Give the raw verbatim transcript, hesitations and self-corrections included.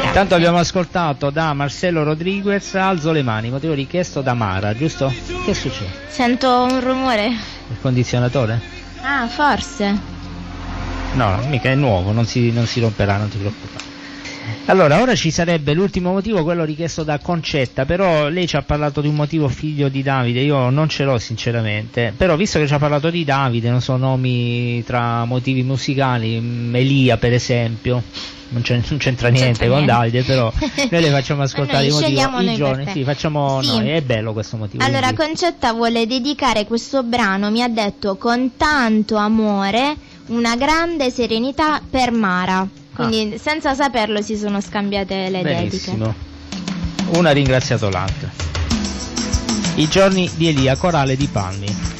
Intanto abbiamo ascoltato da Marcelo Rodriguez Alzo le mani, motivo richiesto da Mara, giusto? Che succede? Sento un rumore. Il condizionatore? Ah, forse. No, mica è nuovo, non si, non si romperà, non ti preoccupare. Allora, ora ci sarebbe l'ultimo motivo, quello richiesto da Concetta, però lei ci ha parlato di un motivo figlio di Davide, io non ce l'ho sinceramente, però visto che ci ha parlato di Davide, non so, nomi tra motivi musicali, Elia per esempio, non, non c'entra niente c'entra con niente. Davide, però noi le facciamo ascoltare i motivi, i giorni, sì, facciamo sì. Noi, è bello questo motivo. Allora, Concetta vuole dedicare questo brano, mi ha detto, con tanto amore, una grande serenità per Mara. Quindi ah. senza saperlo si sono scambiate le Benissimo. Dediche. Una ha ringraziato l'altra. I giorni di Elia, corale di Palmi.